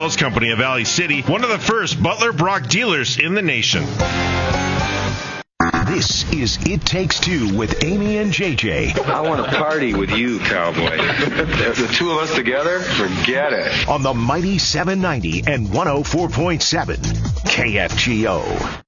Company of Valley City, one of the first Butler Brock dealers in the nation. This is It Takes Two with Amy and JJ. I want to party with you, cowboy. The two of us together? Forget it. On the mighty 790 and 104.7 KFGO.